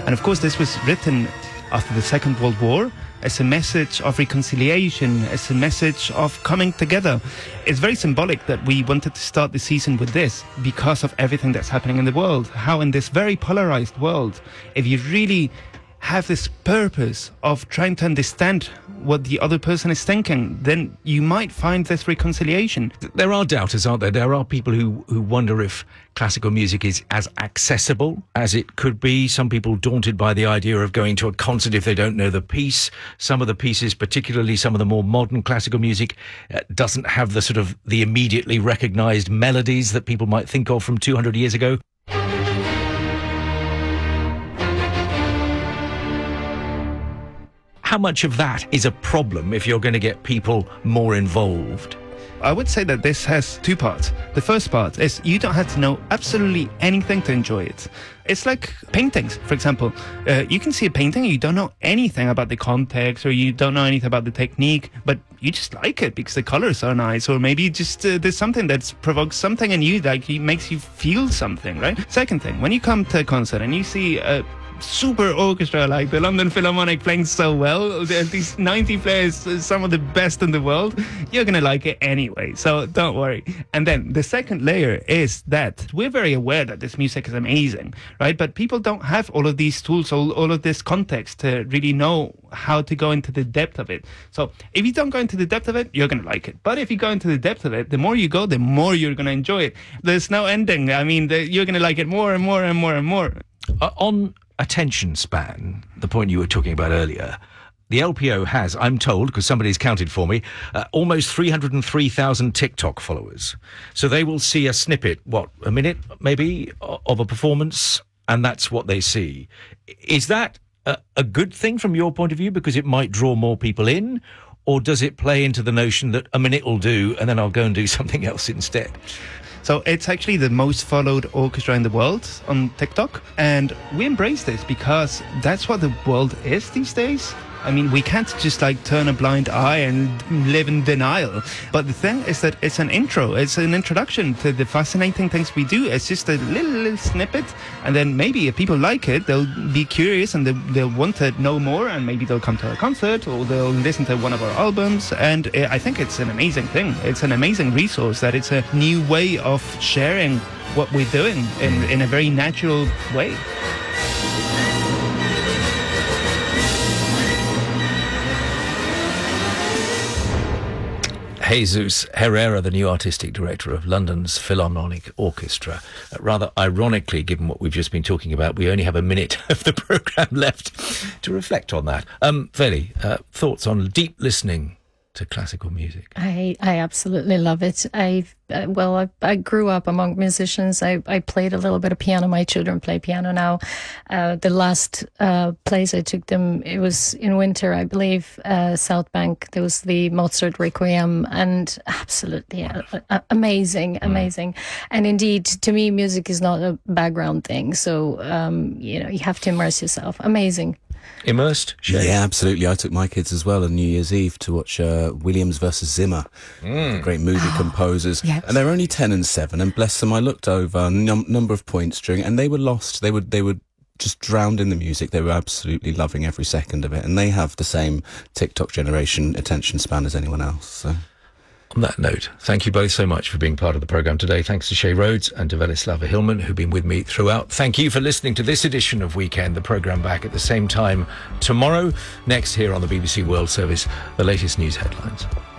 And of course, this was written after the Second World War as a message of reconciliation, as a message of coming together. It's very symbolic that we wanted to start the season with this because of everything that's happening in the world. How in this very polarized world, if you really have this purpose of trying to understand what the other person is thinking, then you might find this reconciliation. There are doubters, aren't there? There are people who wonder if classical music is as accessible as it could be. Some people daunted by the idea of going to a concert if they don't know the piece. Some of the pieces, particularly some of the more modern classical music, doesn't have the sort of the immediately recognised melodies that people might think of from 200 years ago. How much of that is a problem if you're going to get people more involved? I would say that this has two parts. The first part is you don't have to know absolutely anything to enjoy it. It's like paintings, for example. You can see a painting, you don't know anything about the context, or you don't know anything about the technique, but you just like it because the colors are nice, or maybe just there's something that provokes something in you, like it makes you feel something, right? Second thing, when you come to a concert and you see a super orchestra like the London Philharmonic playing so well, these 90 players, some of the best in the world, you're gonna like it anyway, so don't worry. And then the second layer is that we're very aware that this music is amazing, right? But people don't have all of these tools, all of this context to really know how to go into the depth of it. So if you don't go into the depth of it, you're gonna like it. But if you go into the depth of it, the more you go, the more you're gonna enjoy it. There's no ending. I mean, you're gonna like it more and more and more and more. On attention span, the point you were talking about earlier, the LPO has, I'm told, because somebody's counted for me, almost 303,000 TikTok followers. So they will see a snippet, a minute maybe, of a performance, and that's what they see. Is that a good thing from your point of view, because it might draw more people in, or does it play into the notion that a minute will do and then I'll go and do something else instead? So it's actually the most followed orchestra in the world on TikTok. And we embrace this because that's what the world is these days. I mean, we can't just turn a blind eye and live in denial. But the thing is that it's an intro. It's an introduction to the fascinating things we do. It's just a little snippet. And then maybe if people like it, they'll be curious and they'll want to know more. And maybe they'll come to a concert or they'll listen to one of our albums. And I think it's an amazing thing. It's an amazing resource that it's a new way of sharing what we're doing in a very natural way. Jesus Herrera, the new artistic director of London's Philharmonic Orchestra. Rather ironically, given what we've just been talking about, we only have a minute of the programme left to reflect on that. Veli, thoughts on deep listening to classical music? I absolutely love it. I grew up among musicians. I played a little bit of piano. My children play piano now. The last place I took them, it was in winter, I believe, South Bank. There was the Mozart Requiem, and absolutely amazing. And indeed, to me, music is not a background thing. So, you have to immerse yourself. Amazing. Immersed? Shay? Yeah, absolutely. I took my kids as well on New Year's Eve to watch Williams versus Zimmer, the great movie composers. Yes. And they're only 10 and 7, and bless them, I looked over a number of points during, and they were lost. They were just drowned in the music. They were absolutely loving every second of it, and they have the same TikTok generation attention span as anyone else. So. On that note, thank you both so much for being part of the programme today. Thanks to Shay Rhodes and to Velislava Hillman, who've been with me throughout. Thank you for listening to this edition of Weekend, the programme back at the same time tomorrow. Next, here on the BBC World Service, the latest news headlines.